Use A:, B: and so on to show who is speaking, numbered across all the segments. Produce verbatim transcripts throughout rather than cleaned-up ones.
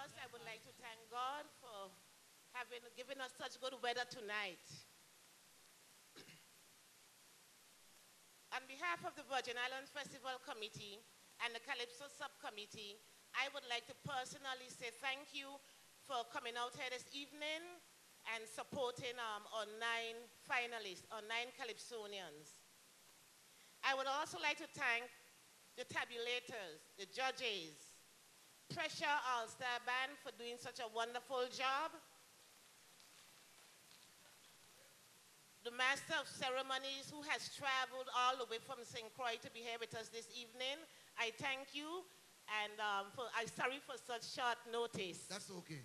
A: foremost, I would like to thank God for having given us such good weather tonight. On behalf of the Virgin Islands Festival Committee and the Calypso Subcommittee, I would like to personally say thank you for coming out here this evening and supporting um, our nine finalists, our nine Calypsonians. I would also like to thank the tabulators, the judges, Pressure All-Star Band for doing such a wonderful job, the Master of Ceremonies who has traveled all the way from Saint Croix to be here with us this evening. I thank you, and um, for, I'm sorry for such short notice.
B: That's okay.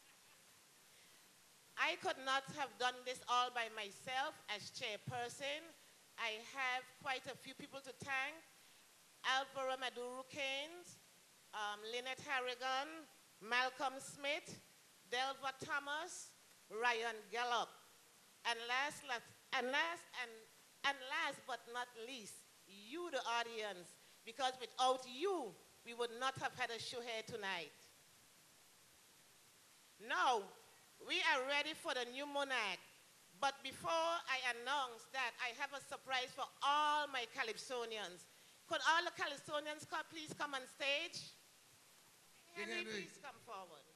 A: I could not have done this all by myself as chairperson. I have quite a few people to thank. Alvaro Maduro Keynes, um, Lynette Harrigan, Malcolm Smith, Delva Thomas, Ryan Gallup. And last, last, and last, and, and last but not least, you, the audience, because without you, we would not have had a show here tonight. Now, we are ready for the new monarch. But before I announce that, I have a surprise for all my Calypsonians. Could all the Calypsonians please come on stage? Henry, please come forward.